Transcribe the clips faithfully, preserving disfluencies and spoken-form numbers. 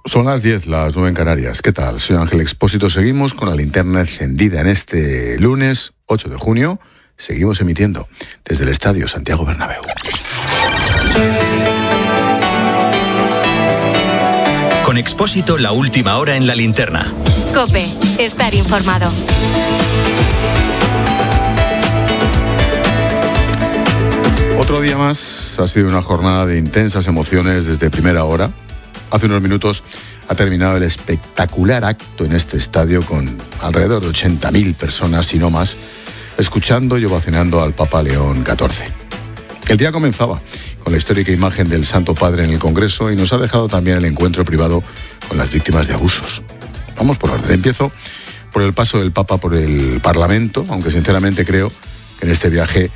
Son las diez, las nueve en Canarias. ¿Qué tal? Soy Ángel Expósito. Seguimos con la linterna encendida en este lunes ocho de junio. Seguimos emitiendo desde el Estadio Santiago Bernabéu. Con Expósito, la última hora en la linterna. COPE, estar informado. Otro día más. Ha sido una jornada de intensas emociones desde primera hora. Hace unos minutos ha terminado el espectacular acto en este estadio con alrededor de ochenta mil personas, y no más, escuchando y ovacionando al Papa León catorce. El día comenzaba con la histórica imagen del Santo Padre en el Congreso y nos ha dejado también el encuentro privado con las víctimas de abusos. Vamos por orden. Empiezo por el paso del Papa por el Parlamento, aunque sinceramente creo que en este viaje,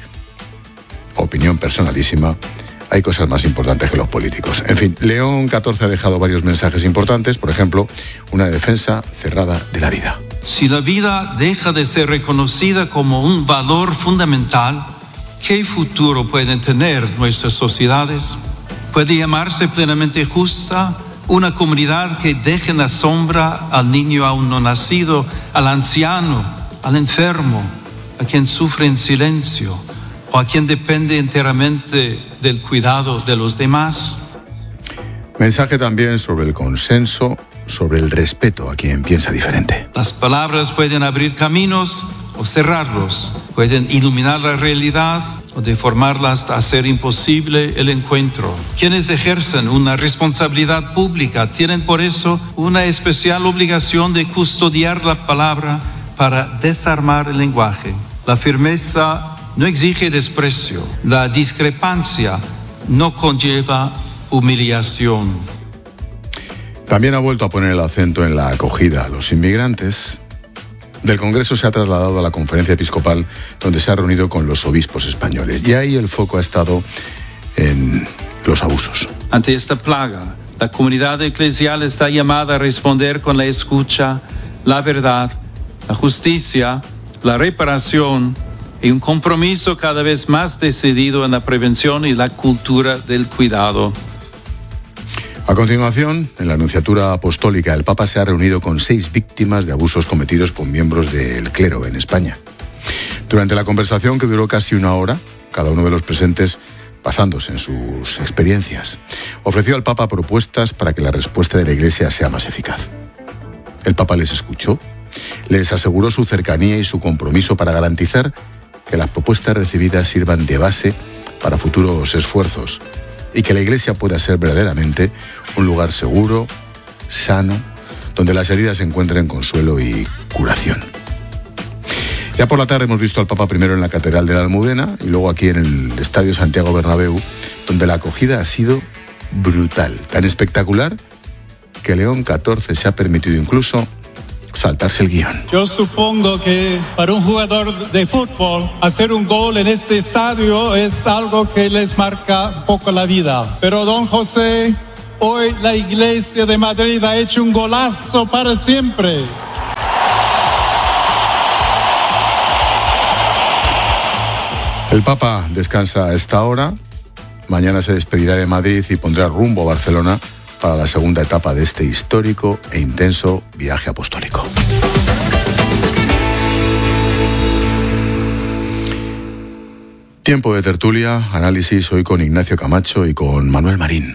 opinión personalísima, hay cosas más importantes que los políticos. En fin, León catorce ha dejado varios mensajes importantes, por ejemplo, una defensa cerrada de la vida. Si la vida deja de ser reconocida como un valor fundamental, ¿qué futuro pueden tener nuestras sociedades? ¿Puede llamarse plenamente justa una comunidad que deje en la sombra al niño aún no nacido, al anciano, al enfermo, a quien sufre en silencio, o a quien depende enteramente del cuidado de los demás? Mensaje también sobre el consenso, sobre el respeto a quien piensa diferente. Las palabras pueden abrir caminos o cerrarlos, pueden iluminar la realidad o deformarla hasta hacer imposible el encuentro. Quienes ejercen una responsabilidad pública tienen por eso una especial obligación de custodiar la palabra para desarmar el lenguaje. La firmeza no exige desprecio. La discrepancia no conlleva humillación. También ha vuelto a poner el acento en la acogida a los inmigrantes. Del Congreso se ha trasladado a la Conferencia Episcopal, donde se ha reunido con los obispos españoles. Y ahí el foco ha estado en los abusos. Ante esta plaga, la comunidad eclesial está llamada a responder con la escucha, la verdad, la justicia, la reparación y un compromiso cada vez más decidido en la prevención y la cultura del cuidado. A continuación, en la Nunciatura Apostólica, el Papa se ha reunido con seis víctimas de abusos cometidos por miembros del clero en España. Durante la conversación, que duró casi una hora, cada uno de los presentes basándose en sus experiencias, ofreció al Papa propuestas para que la respuesta de la Iglesia sea más eficaz. El Papa les escuchó, les aseguró su cercanía y su compromiso para garantizar que las propuestas recibidas sirvan de base para futuros esfuerzos y que la Iglesia pueda ser verdaderamente un lugar seguro, sano, donde las heridas encuentren consuelo y curación. Ya por la tarde hemos visto al Papa primero en la Catedral de la Almudena y luego aquí en el Estadio Santiago Bernabéu, donde la acogida ha sido brutal, tan espectacular que León catorce se ha permitido incluso saltarse el guión. Yo supongo que para un jugador de fútbol hacer un gol en este estadio es algo que les marca un poco la vida. Pero don José, hoy la Iglesia de Madrid ha hecho un golazo para siempre. El Papa descansa a esta hora. Mañana se despedirá de Madrid y pondrá rumbo a Barcelona para la segunda etapa de este histórico e intenso viaje apostólico. Tiempo de tertulia, análisis hoy con Ignacio Camacho y con Manuel Marín.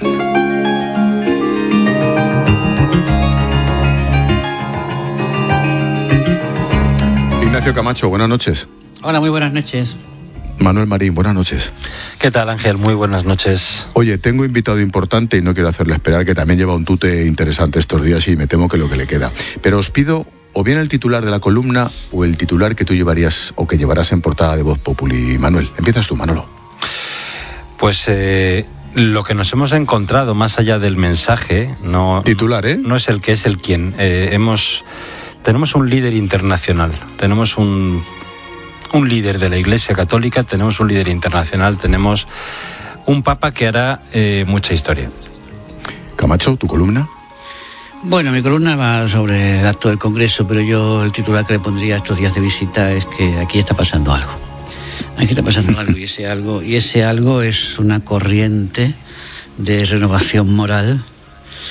Ignacio Camacho, buenas noches. Hola, muy buenas noches. Manuel Marín, buenas noches. ¿Qué tal, Ángel? Muy buenas noches. Oye, tengo invitado importante y no quiero hacerle esperar, que también lleva un tute interesante estos días y me temo que lo que le queda. Pero os pido o bien el titular de la columna o el titular que tú llevarías o que llevarás en portada de Voz Populi. Manuel, empiezas tú, Manolo. Pues eh, lo que nos hemos encontrado más allá del mensaje, no, titular, ¿eh? No es el que es el quién. Eh, hemos, tenemos un líder internacional, tenemos un... un líder de la Iglesia Católica, tenemos un líder internacional, tenemos un Papa que hará eh, mucha historia. Camacho, ¿tu columna? Bueno, mi columna va sobre el acto del Congreso, pero yo el titular que le pondría a estos días de visita es que aquí está pasando algo. Aquí está pasando algo y ese algo, y ese algo es una corriente de renovación moral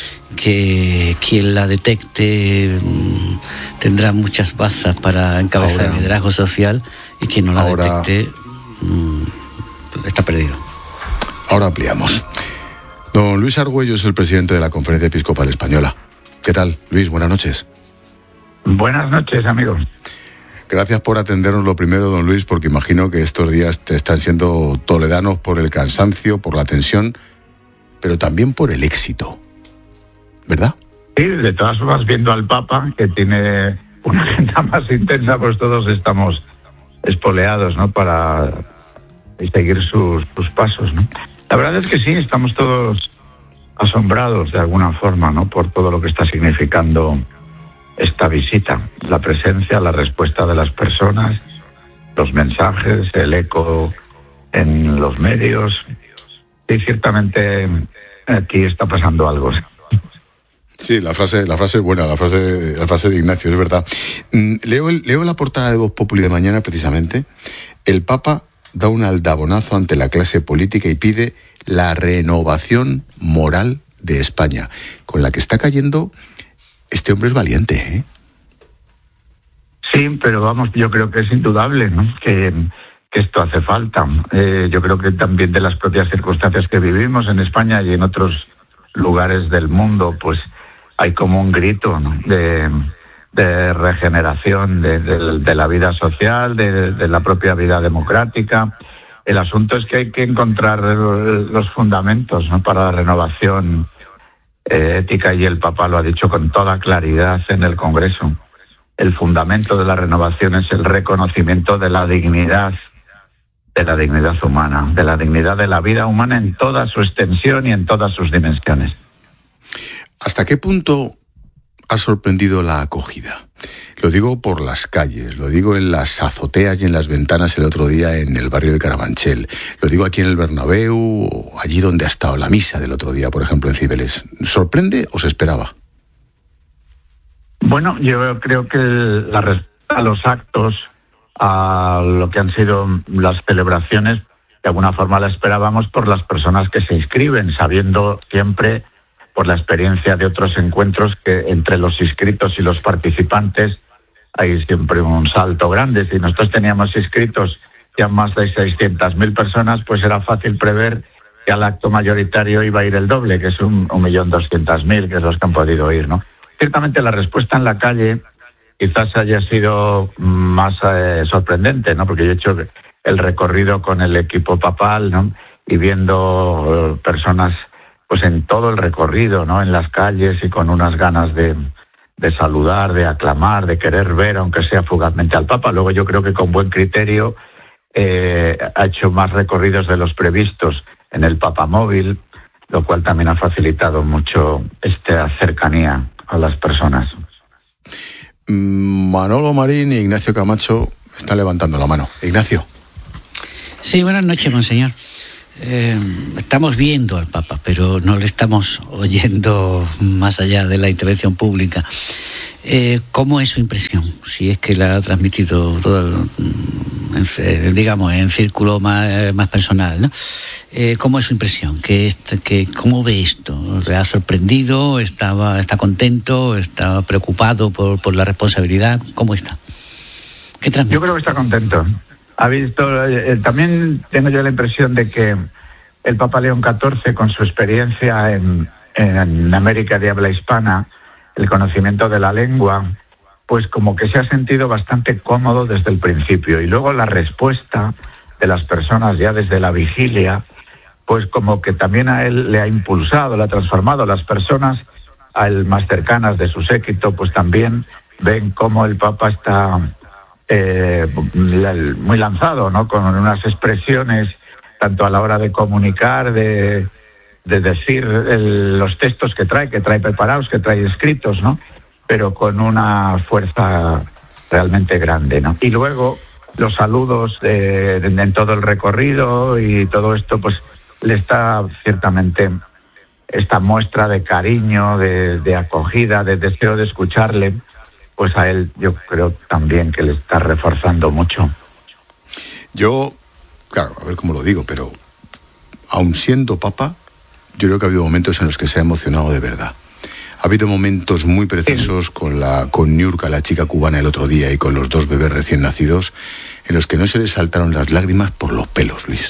que quien la detecte mmm, tendrá muchas bazas para encabezar ahora, el liderazgo social, y quien no la ahora, detecte mmm, está perdido. Ahora ampliamos. Don Luis Argüello es el presidente de la Conferencia Episcopal Española. ¿Qué tal, Luis? Buenas noches. Buenas noches, amigos. Gracias por atendernos lo primero, don Luis, porque imagino que estos días te están siendo toledanos por el cansancio, por la tensión, pero también por el éxito, ¿verdad? Sí, de todas formas, viendo al Papa, que tiene una agenda más intensa, pues todos estamos espoleados, ¿no?, para seguir sus, sus pasos, ¿no? La verdad es que sí, estamos todos asombrados de alguna forma, ¿no?, por todo lo que está significando esta visita, la presencia, la respuesta de las personas, los mensajes, el eco en los medios. Y ciertamente aquí está pasando algo. Sí, la frase, la frase es buena, la frase, la frase de Ignacio, es verdad. Leo, el, leo la portada de Voz Populi de mañana, precisamente. El Papa da un aldabonazo ante la clase política y pide la renovación moral de España, con la que está cayendo. Este hombre es valiente, ¿eh? Sí, pero vamos, yo creo que es indudable, ¿no?, que, que esto hace falta. Eh, yo creo que también de las propias circunstancias que vivimos en España y en otros lugares del mundo, pues hay como un grito, ¿no?, de, de regeneración de, de, de la vida social, de, de la propia vida democrática. El asunto es que hay que encontrar los fundamentos, ¿no?, para la renovación eh, ética, y el Papa lo ha dicho con toda claridad en el Congreso. El fundamento de la renovación es el reconocimiento de la dignidad, de la dignidad humana, de la dignidad de la vida humana en toda su extensión y en todas sus dimensiones. ¿Hasta qué punto ha sorprendido la acogida? Lo digo por las calles, lo digo en las azoteas y en las ventanas el otro día en el barrio de Carabanchel, lo digo aquí en el Bernabéu, o allí donde ha estado la misa del otro día, por ejemplo, en Cibeles. ¿Sorprende o se esperaba? Bueno, yo creo que la respuesta a los actos, a lo que han sido las celebraciones, de alguna forma la esperábamos por las personas que se inscriben, sabiendo siempre, por la experiencia de otros encuentros, que entre los inscritos y los participantes hay siempre un salto grande. Si nosotros teníamos inscritos ya más de seiscientas mil personas, pues era fácil prever que al acto mayoritario iba a ir el doble, que es un, un millón doscientos mil, que es los que han podido ir, ¿no? Ciertamente la respuesta en la calle quizás haya sido más eh, sorprendente, ¿no?, porque yo he hecho el recorrido con el equipo papal, ¿no?, y viendo eh, personas pues en todo el recorrido, ¿no?, en las calles, y con unas ganas de, de saludar, de aclamar, de querer ver, aunque sea fugazmente, al Papa. Luego yo creo que con buen criterio eh, ha hecho más recorridos de los previstos en el Papamóvil, lo cual también ha facilitado mucho esta cercanía a las personas. Manolo Marín y Ignacio Camacho están levantando la mano. Ignacio. Sí, buenas noches, monseñor. Eh, estamos viendo al Papa, pero no le estamos oyendo más allá de la intervención pública. Eh, ¿Cómo es su impresión? Si es que la ha transmitido todo, en, digamos, en círculo más, más personal, ¿no? Eh, ¿Cómo es su impresión? ¿Qué, qué, ¿Cómo ve esto? ¿Le ha sorprendido? ¿Estaba, ¿Está contento? ¿Está preocupado por, por la responsabilidad? ¿Cómo está? ¿Qué transmite? Yo creo que está contento. Ha visto, eh, también tengo yo la impresión de que el Papa León catorce, con su experiencia en, en América de habla hispana, el conocimiento de la lengua, pues como que se ha sentido bastante cómodo desde el principio. Y luego la respuesta de las personas ya desde la vigilia, pues como que también a él le ha impulsado, le ha transformado. Las personas a él más cercanas de su séquito, pues también ven cómo el Papa está eh, muy lanzado, ¿no?, con unas expresiones, tanto a la hora de comunicar, de, de decir el, los textos que trae, que trae preparados, que trae escritos, ¿no?, pero con una fuerza realmente grande, ¿no? Y luego los saludos de, de, en todo el recorrido y todo esto, pues le está ciertamente esta muestra de cariño, de, de acogida, de deseo de escucharle, pues a él yo creo también que le está reforzando mucho. Yo, claro, a ver cómo lo digo, pero aun siendo Papa, yo creo que ha habido momentos en los que se ha emocionado de verdad. Ha habido momentos muy precisos con la con Niurka, la chica cubana, el otro día, y con los dos bebés recién nacidos, en los que no se les saltaron las lágrimas por los pelos, Luis.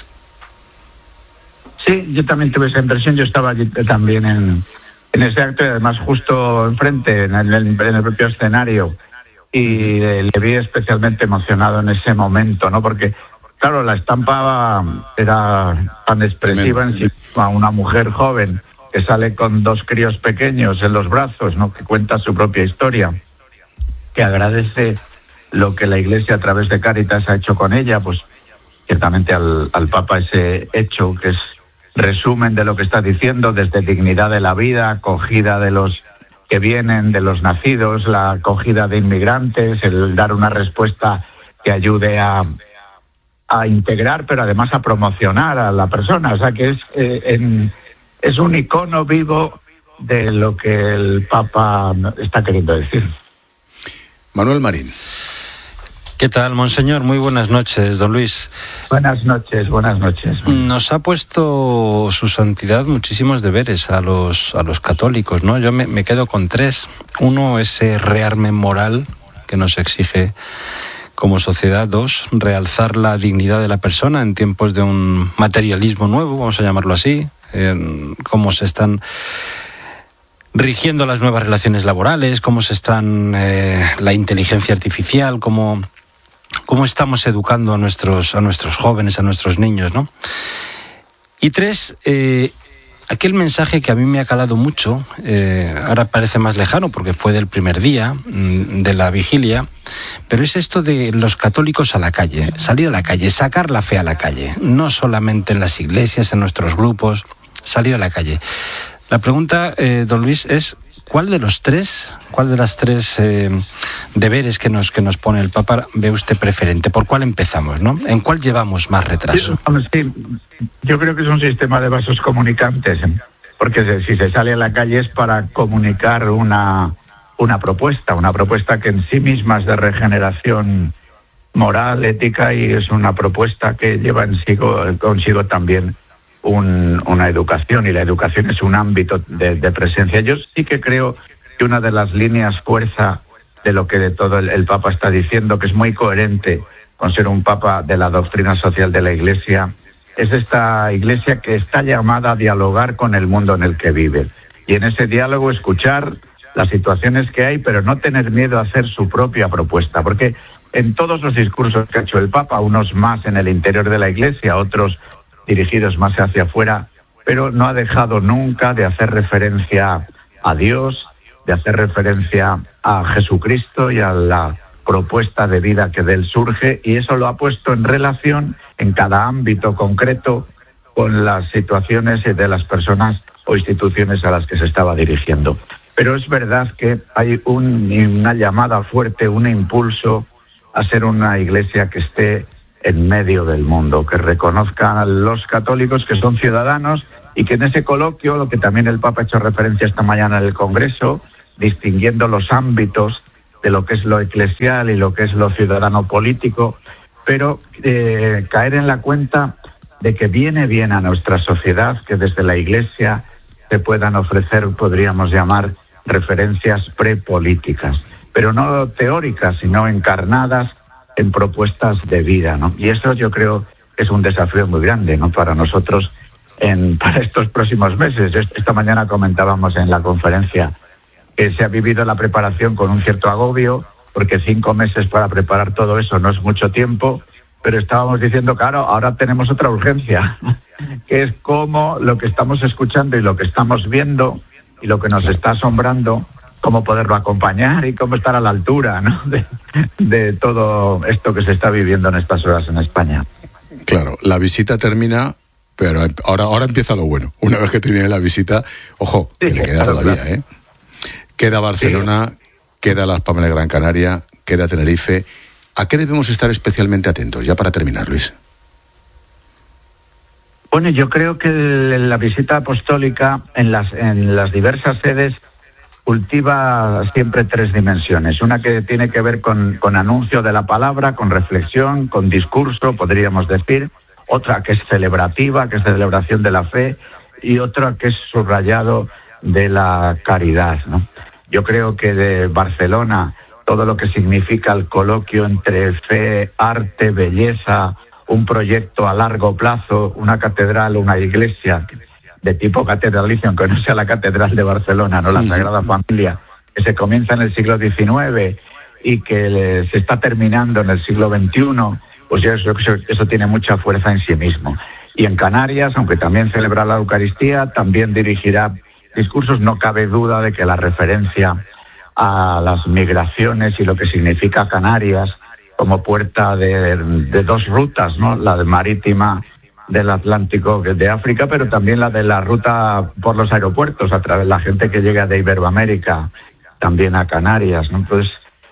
Sí, yo también tuve esa impresión. Yo estaba allí también en, en ese acto, y además justo enfrente, en el, en el propio escenario, y le vi especialmente emocionado en ese momento, ¿no? Porque, claro, la estampa era tan expresiva en sí misma, una mujer joven que sale con dos críos pequeños en los brazos, ¿no? Que cuenta su propia historia, que agradece lo que la Iglesia a través de Cáritas ha hecho con ella, pues ciertamente al, al Papa ese hecho que es resumen de lo que está diciendo, desde dignidad de la vida, acogida de los que vienen, de los nacidos, la acogida de inmigrantes, el dar una respuesta que ayude a, a integrar, pero además a promocionar a la persona. O sea que es, eh, en, es un icono vivo de lo que el Papa está queriendo decir. Manuel Marín. ¿Qué tal, monseñor? Muy buenas noches, don Luis. Buenas noches, buenas noches. Nos ha puesto su santidad muchísimos deberes a los, a los católicos, ¿no? Yo me, me quedo con tres. Uno, ese rearme moral que nos exige como sociedad. Dos, realzar la dignidad de la persona en tiempos de un materialismo nuevo, vamos a llamarlo así, eh, cómo se están rigiendo las nuevas relaciones laborales, cómo se están eh, la inteligencia artificial, cómo, cómo estamos educando a nuestros, a nuestros jóvenes, a nuestros niños, ¿no? Y tres, eh, aquel mensaje que a mí me ha calado mucho, eh, ahora parece más lejano porque fue del primer día mmm, de la vigilia, pero es esto de los católicos a la calle, salir a la calle, sacar la fe a la calle, no solamente en las iglesias, en nuestros grupos, salir a la calle. La pregunta, eh, don Luis, es ¿cuál de los tres, cuál de las tres eh, deberes que nos que nos pone el Papa ve usted preferente? ¿Por cuál empezamos, no? ¿En cuál llevamos más retraso? Sí, yo creo que es un sistema de vasos comunicantes, ¿eh? Porque si se sale a la calle es para comunicar una, una propuesta, una propuesta que en sí misma es de regeneración moral, ética, y es una propuesta que lleva en sí, consigo también Un, una educación, y la educación es un ámbito de, de presencia. Yo sí que creo que una de las líneas fuerza de lo que de todo el, el Papa está diciendo, que es muy coherente con ser un Papa de la doctrina social de la Iglesia, es esta Iglesia que está llamada a dialogar con el mundo en el que vive. Y en ese diálogo escuchar las situaciones que hay, pero no tener miedo a hacer su propia propuesta. Porque en todos los discursos que ha hecho el Papa, unos más en el interior de la Iglesia, otros dirigidos más hacia afuera, pero no ha dejado nunca de hacer referencia a Dios, de hacer referencia a Jesucristo y a la propuesta de vida que de él surge, y eso lo ha puesto en relación en cada ámbito concreto con las situaciones de las personas o instituciones a las que se estaba dirigiendo. Pero es verdad que hay un, una llamada fuerte, un impulso a ser una iglesia que esté en medio del mundo, que reconozcan a los católicos que son ciudadanos, y que en ese coloquio, lo que también el Papa ha hecho referencia esta mañana en el Congreso, distinguiendo los ámbitos de lo que es lo eclesial y lo que es lo ciudadano político, pero eh, caer en la cuenta de que viene bien a nuestra sociedad que desde la Iglesia se puedan ofrecer, podríamos llamar, referencias prepolíticas, pero no teóricas, sino encarnadas en propuestas de vida, ¿no? Y eso yo creo que es un desafío muy grande, ¿no?, para nosotros en, para estos próximos meses. Esta mañana comentábamos en la conferencia que se ha vivido la preparación con un cierto agobio, porque cinco meses para preparar todo eso no es mucho tiempo, pero estábamos diciendo, claro, ahora tenemos otra urgencia, que es cómo lo que estamos escuchando y lo que estamos viendo y lo que nos está asombrando, cómo poderlo acompañar y cómo estar a la altura, ¿no?, de, de todo esto que se está viviendo en estas horas en España. Claro, la visita termina, pero ahora, ahora empieza lo bueno. Una vez que termine la visita, ojo, que sí, le queda claro, todavía, ¿eh? Queda Barcelona, sí. Queda Las Palmas de Gran Canaria, queda Tenerife. ¿A qué debemos estar especialmente atentos? Ya para terminar, Luis. Bueno, yo creo que la visita apostólica en las, en las diversas sedes cultiva siempre tres dimensiones. Una que tiene que ver con, con anuncio de la palabra, con reflexión, con discurso, podríamos decir. Otra que es celebrativa, que es celebración de la fe. Y otra que es subrayado de la caridad, ¿no? Yo creo que de Barcelona, todo lo que significa el coloquio entre fe, arte, belleza, un proyecto a largo plazo, una catedral, una iglesia de tipo catedralicio, aunque no sea la catedral de Barcelona, no la Sagrada Familia, que se comienza en el siglo diecinueve y que le, se está terminando en el siglo veintiuno, pues yo creo que eso, eso tiene mucha fuerza en sí mismo. Y en Canarias, aunque también celebra la Eucaristía, también dirigirá discursos. No cabe duda de que la referencia a las migraciones y lo que significa Canarias como puerta de, de dos rutas, ¿no? La marítima del Atlántico de África, pero también la de la ruta por los aeropuertos, a través de la gente que llega de Iberoamérica también a Canarias, ¿no? Entonces,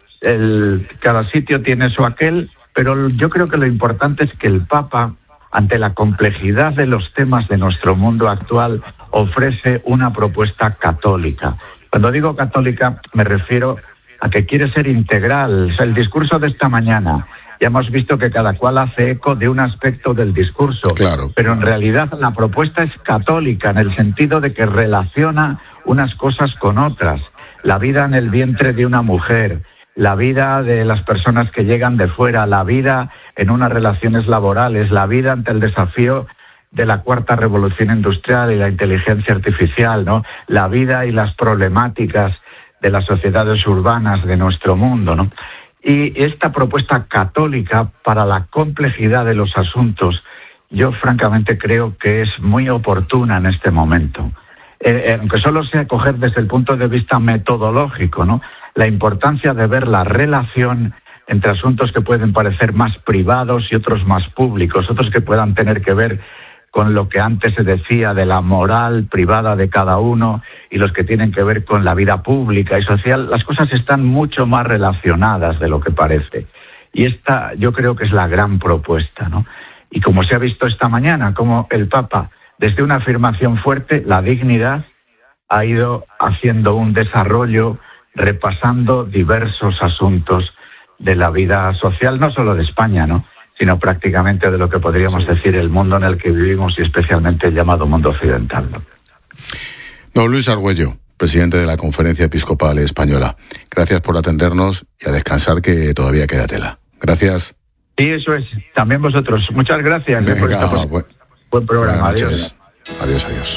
el, cada sitio tiene su aquel, pero yo creo que lo importante es que el Papa, ante la complejidad de los temas de nuestro mundo actual, ofrece una propuesta católica. Cuando digo católica, me refiero a que quiere ser integral. O sea, el discurso de esta mañana, ya hemos visto que cada cual hace eco de un aspecto del discurso, claro, pero en realidad la propuesta es católica, en el sentido de que relaciona unas cosas con otras. La vida en el vientre de una mujer, la vida de las personas que llegan de fuera, la vida en unas relaciones laborales, la vida ante el desafío de la cuarta revolución industrial y la inteligencia artificial, ¿no? La vida y las problemáticas de las sociedades urbanas de nuestro mundo, ¿no? Y esta propuesta católica para la complejidad de los asuntos, yo francamente creo que es muy oportuna en este momento. Eh, aunque solo sea coger desde el punto de vista metodológico, ¿no? La importancia de ver la relación entre asuntos que pueden parecer más privados y otros más públicos, otros que puedan tener que ver con lo que antes se decía de la moral privada de cada uno y los que tienen que ver con la vida pública y social. Las cosas están mucho más relacionadas de lo que parece. Y esta yo creo que es la gran propuesta, ¿no? Y como se ha visto esta mañana, como el Papa, desde una afirmación fuerte, la dignidad, ha ido haciendo un desarrollo, repasando diversos asuntos de la vida social, no solo de España, ¿no?, sino prácticamente de lo que podríamos decir el mundo en el que vivimos y especialmente el llamado mundo occidental, ¿no? Don Luis Argüello, presidente de la Conferencia Episcopal Española, gracias por atendernos y a descansar, que todavía queda tela. Gracias. Sí, eso es. También vosotros. Muchas gracias. Venga, por esta, por, buen, buen programa. Adiós. Adiós, adiós.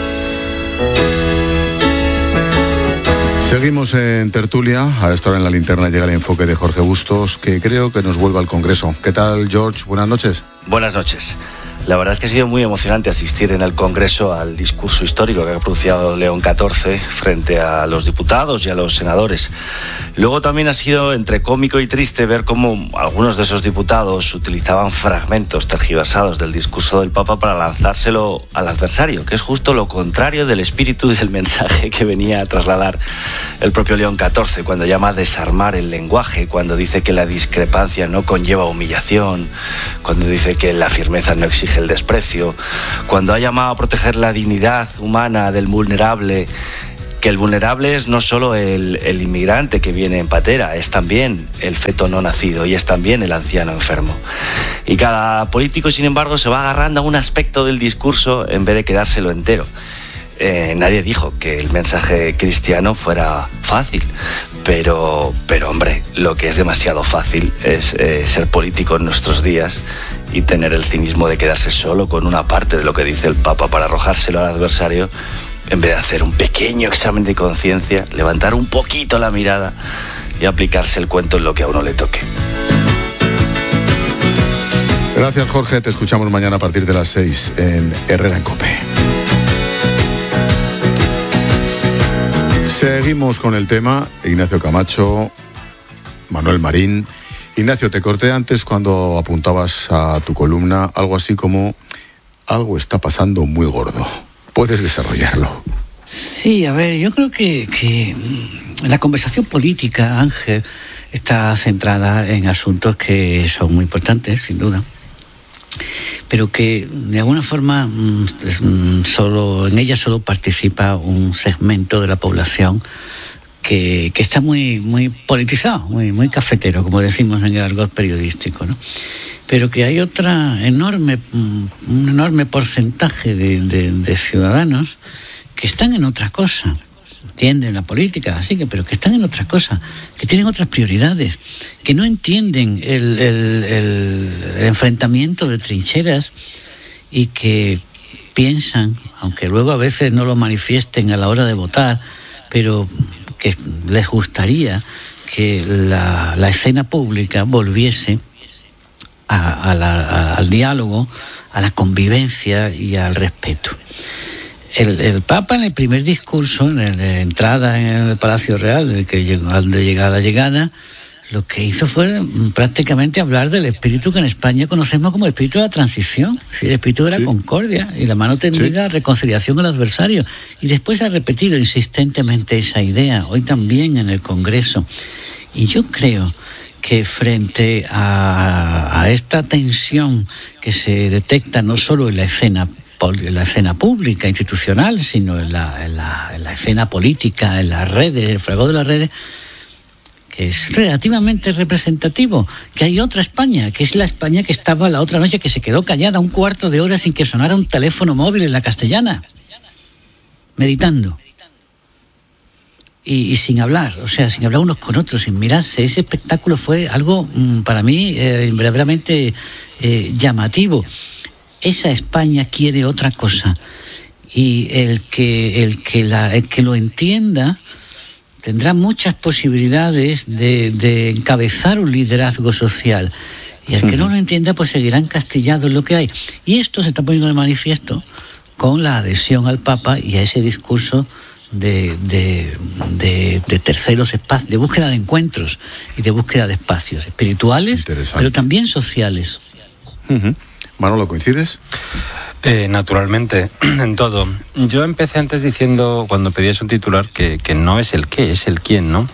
Seguimos en tertulia. A esta hora en la linterna llega el enfoque de Jorge Bustos, que creo que nos vuelve al Congreso. ¿Qué tal, George? Buenas noches. Buenas noches. La verdad es que ha sido muy emocionante asistir en el Congreso al discurso histórico que ha pronunciado León catorce frente a los diputados y a los senadores. Luego también ha sido entre cómico y triste ver cómo algunos de esos diputados utilizaban fragmentos tergiversados del discurso del Papa para lanzárselo al adversario, que es justo lo contrario del espíritu y del mensaje que venía a trasladar el propio León catorce, cuando llama a desarmar el lenguaje, cuando dice que la discrepancia no conlleva humillación, cuando dice que la firmeza no exige el desprecio, cuando ha llamado a proteger la dignidad humana del vulnerable, que el vulnerable es no solo el, el inmigrante que viene en patera, es también el feto no nacido y es también el anciano enfermo. Y cada político, sin embargo, se va agarrando a un aspecto del discurso en vez de quedárselo entero. Eh, nadie dijo que el mensaje cristiano fuera fácil, pero, pero hombre, lo que es demasiado fácil es eh, ser político en nuestros días y tener el cinismo de quedarse solo con una parte de lo que dice el Papa para arrojárselo al adversario, en vez de hacer un pequeño examen de conciencia, levantar un poquito la mirada y aplicarse el cuento en lo que a uno le toque. Gracias, Jorge. Te escuchamos mañana a partir de las seis en Herrera en COPE. Seguimos con el tema. Ignacio Camacho, Manuel Marín. Ignacio, te corté antes cuando apuntabas a tu columna algo así como: algo está pasando muy gordo. ¿Puedes desarrollarlo? Sí, a ver, yo creo que, que la conversación política, Ángel, está centrada en asuntos que son muy importantes, sin duda, pero que de alguna forma solo en ella solo participa un segmento de la población que, que está muy muy politizado, muy muy cafetero, como decimos en el argot periodístico, ¿no? Pero que hay otra enorme un enorme porcentaje de, de, de ciudadanos que están en otra cosa. Entienden la política, así que, pero que están en otra cosa, que tienen otras prioridades, que no entienden el, el, el, el enfrentamiento de trincheras y que piensan, aunque luego a veces no lo manifiesten a la hora de votar, pero que les gustaría que la, la escena pública volviese a, a la, a, al diálogo, a la convivencia y al respeto. El, el Papa en el primer discurso, en la entrada en el Palacio Real, el que llegó, al de llegar a la llegada, lo que hizo fue prácticamente hablar del espíritu que en España conocemos como el espíritu de la transición, el espíritu de la sí. concordia y la mano tendida, sí. reconciliación con el adversario. Y después ha repetido insistentemente esa idea, hoy también en el Congreso. Y yo creo que frente a, a esta tensión que se detecta no solo en la escena en la escena pública, institucional, sino en la, en la, en la escena política, en las redes, el fragor de las redes, que es relativamente representativo, que hay otra España, que es la España que estaba la otra noche, que se quedó callada un cuarto de hora sin que sonara un teléfono móvil en la Castellana, meditando. Y, y sin hablar, o sea, sin hablar unos con otros, sin mirarse. Ese espectáculo fue algo, para mí, eh, verdaderamente eh, llamativo. Esa España quiere otra cosa y el que el que la el que lo entienda tendrá muchas posibilidades de, de encabezar un liderazgo social, y el que no lo entienda pues seguirá encastillado en lo que hay. Y esto se está poniendo de manifiesto con la adhesión al Papa y a ese discurso de, de, de, de terceros espacios, de búsqueda de encuentros y de búsqueda de espacios espirituales, pero también sociales. Uh-huh. Manolo, ¿coincides? Eh, naturalmente, en todo. Yo empecé antes diciendo, cuando pedías un titular, que, que no es el qué, es el quién, ¿no?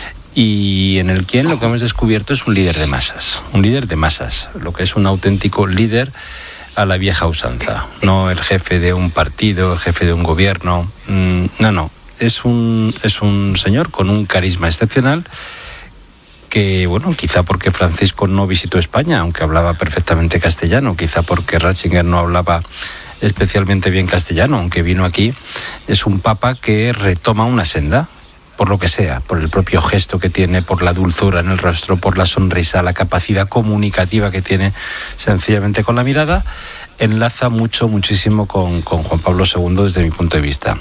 Y en el quién lo que hemos descubierto es un líder de masas, un líder de masas, lo que es un auténtico líder a la vieja usanza, no el jefe de un partido, el jefe de un gobierno, mm, no, no, es un, es un señor con un carisma excepcional, que, bueno, quizá porque Francisco no visitó España, aunque hablaba perfectamente castellano, quizá porque Ratzinger no hablaba especialmente bien castellano, aunque vino aquí, es un papa que retoma una senda, por lo que sea, por el propio gesto que tiene, por la dulzura en el rostro, por la sonrisa, la capacidad comunicativa que tiene sencillamente con la mirada, enlaza mucho, muchísimo con, con Juan Pablo segundo desde mi punto de vista.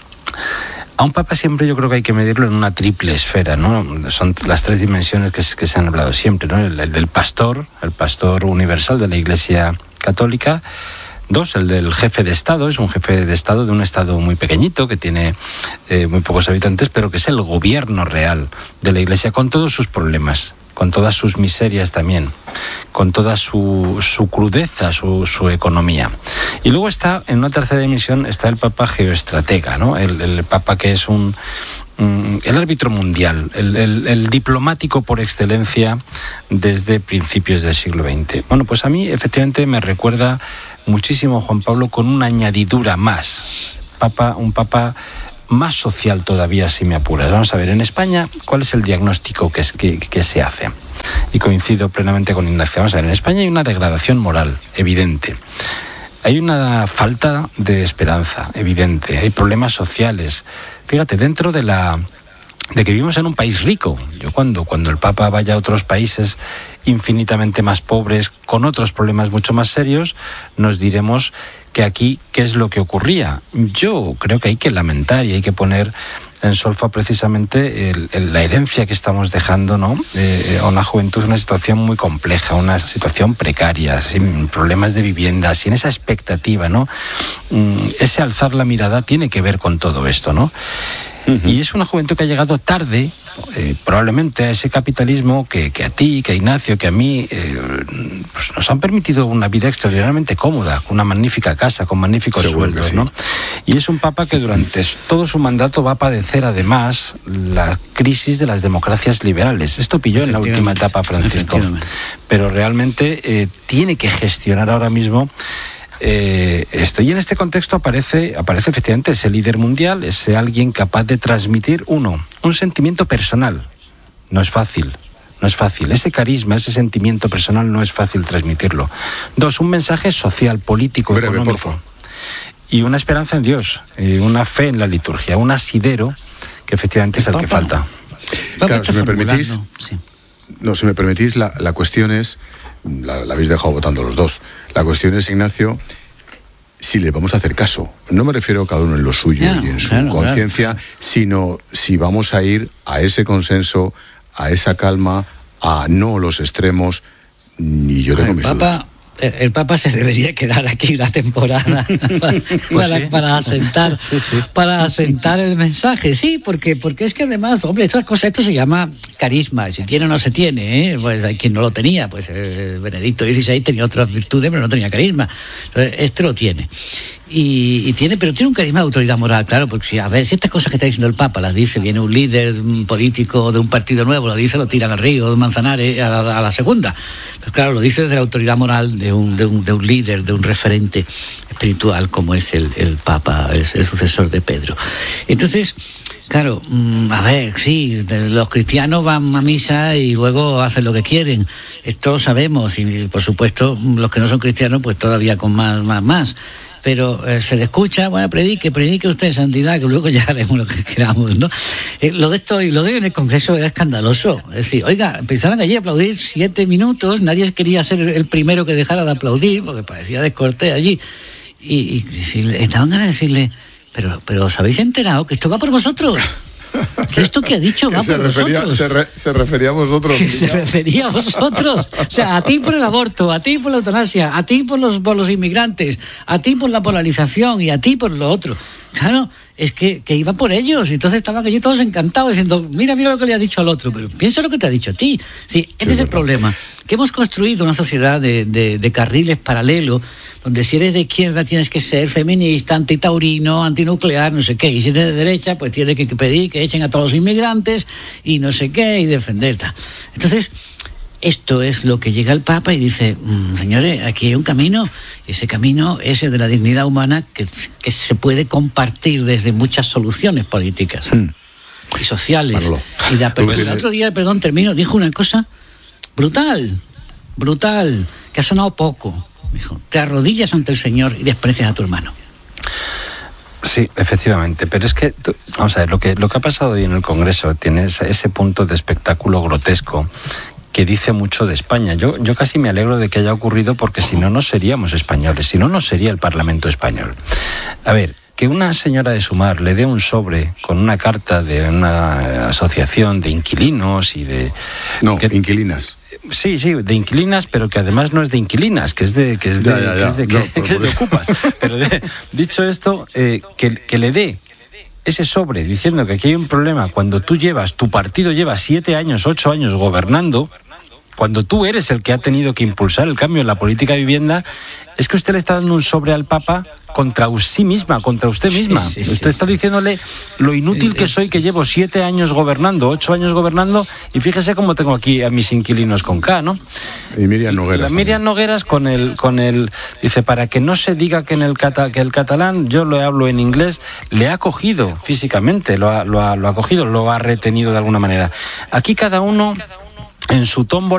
A un papa siempre yo creo que hay que medirlo en una triple esfera, ¿no? Son las tres dimensiones que, que se han hablado siempre, ¿no? El, el del pastor, el pastor universal de la Iglesia Católica. Dos, el del jefe de Estado, es un jefe de Estado de un Estado muy pequeñito, que tiene eh, muy pocos habitantes, pero que es el gobierno real de la Iglesia, con todos sus problemas, con todas sus miserias también, con toda su, su crudeza, su, su economía. Y luego está, en una tercera dimensión, está el Papa geoestratega, ¿no? El, el Papa que es un... el árbitro mundial, el, el, el diplomático por excelencia desde principios del siglo veinte. Bueno, pues a mí efectivamente me recuerda muchísimo a Juan Pablo, con una añadidura más. Papa, un papa más social todavía, si me apuras. Vamos a ver, en España, ¿cuál es el diagnóstico que, es, que, que se hace? Y coincido plenamente con Ignacio. Vamos a ver, en España hay una degradación moral evidente. Hay una falta de esperanza evidente. Hay problemas sociales. Fíjate, dentro de la de que vivimos en un país rico. Yo cuando, cuando el Papa vaya a otros países infinitamente más pobres, con otros problemas mucho más serios, nos diremos que aquí, ¿qué es lo que ocurría? Yo creo que hay que lamentar y hay que poner en solfa precisamente el, el, la herencia que estamos dejando, ¿no? Eh, a una juventud en una situación muy compleja, una situación precaria, sin problemas de vivienda, sin esa expectativa, ¿no? Mm, ese alzar la mirada tiene que ver con todo esto, ¿no? Uh-huh. Y es una juventud que ha llegado tarde, eh, probablemente a ese capitalismo que, que a ti, que a Ignacio, que a mí, eh, pues nos han permitido una vida extraordinariamente cómoda, con una magnífica casa, con magníficos Seguro sueldos, sí. ¿no? Y es un papa que durante todo su mandato va a padecer además la crisis de las democracias liberales. Esto pilló en la última etapa Francisco, pero realmente eh, tiene que gestionar ahora mismo Eh, esto. Y en este contexto aparece, aparece efectivamente ese líder mundial, ese alguien capaz de transmitir, uno, un sentimiento personal. No es fácil, no es fácil. Ese carisma, ese sentimiento personal no es fácil transmitirlo. Dos, un mensaje social, político, Breve, económico. y una esperanza en Dios, y una fe en la liturgia, un asidero que efectivamente es el, el que falta. Claro, si me permitís, no, sí. no, si me permitís, la, la cuestión es, la, la habéis dejado votando los dos, la cuestión es, Ignacio, si le vamos a hacer caso. No me refiero a cada uno en lo suyo claro, y en su claro, conciencia, claro. sino si vamos a ir a ese consenso, a esa calma, a no los extremos, y yo tengo el mis Papa, dudas. El Papa se debería quedar aquí una temporada para, pues sí. para asentar sí, sí. para asentar el mensaje, sí, porque porque es que además, hombre, estas cosas, esto se llama carisma, si tiene o no se tiene, ¿eh? Pues hay quien no lo tenía, pues eh, Benedicto dieciséis tenía otras virtudes, pero no tenía carisma. Entonces, este lo tiene. Y, y tiene, pero tiene un carisma de autoridad moral, claro, porque si a ver si estas cosas que está diciendo el Papa las dice, viene un líder un político de un partido nuevo, lo dice, lo tiran al río de Manzanares a la, a la segunda. Pues claro, lo dice desde la autoridad moral de un, de un, de un líder, de un referente espiritual como es el, el Papa, es el sucesor de Pedro. Entonces, claro, a ver, sí, los cristianos van a misa y luego hacen lo que quieren, esto lo sabemos, y por supuesto los que no son cristianos pues todavía con más, más, más. Pero eh, se le escucha, bueno, predique, predique usted santidad, que luego ya haremos lo que queramos, ¿no? Eh, lo de esto y lo de hoy en el Congreso era escandaloso. Es decir, oiga, empezaron allí a aplaudir siete minutos, nadie quería ser el primero que dejara de aplaudir, porque parecía descortés allí. Y, y decirle, estaban ganas de decirle, pero, pero ¿os habéis enterado que esto va por vosotros? Que esto que ha dicho va por refería, vosotros. Se, re, se refería a vosotros. Que se refería a vosotros. O sea, a ti por el aborto, a ti por la eutanasia, a ti por los, por los inmigrantes, a ti por la polarización y a ti por lo otro. Claro, es que, que iba por ellos. Entonces estaban allí todos encantados diciendo, mira, mira lo que le ha dicho al otro, pero piensa lo que te ha dicho a ti. Sí, este sí, es el problema. Que hemos construido una sociedad de, de, de carriles paralelos, donde si eres de izquierda tienes que ser feminista, antitaurino, antinuclear, no sé qué. Y si eres de derecha, pues tienes que pedir que echen a todos los inmigrantes y no sé qué, y defender. Entonces, esto es lo que llega el Papa y dice, mmm, señores, aquí hay un camino. Ese camino es el de la dignidad humana que, que se puede compartir desde muchas soluciones políticas hmm. y sociales. Manolo. Y de pero el otro día, perdón, termino, dijo una cosa brutal, brutal, que ha sonado poco. Dijo, te arrodillas ante el Señor y desprecias a tu hermano. Sí, efectivamente, pero es que, tú, vamos a ver, lo que, lo que ha pasado hoy en el Congreso tiene ese, ese punto de espectáculo grotesco que dice mucho de España. Yo, yo casi me alegro de que haya ocurrido porque si no, no seríamos españoles, si no, no sería el Parlamento español. A ver, que una señora de Sumar le dé un sobre con una carta de una asociación de inquilinos y de... No, que, inquilinas. Sí, sí, de inquilinas, pero que además no es de inquilinas, que es de que es de, ya, ya, ya. Que es de, que, no, que es de ocupas. Pero de, dicho esto, eh, que, que le dé ese sobre diciendo que aquí hay un problema cuando tú llevas, tu partido lleva siete años, ocho años gobernando, cuando tú eres el que ha tenido que impulsar el cambio en la política de vivienda, es que usted le está dando un sobre al Papa contra sí misma, contra usted misma. Sí, sí, usted sí, está sí. diciéndole lo inútil que soy, que llevo siete años gobernando, ocho años gobernando, y fíjese cómo tengo aquí a mis inquilinos con K, ¿no? Y Miriam Nogueras. La Miriam Nogueras con el, con el, dice, para que no se diga que en el cata, que el catalán, yo lo hablo en inglés, le ha cogido físicamente, lo ha, lo ha, lo ha cogido, lo ha retenido de alguna manera. Aquí cada uno en su tómbola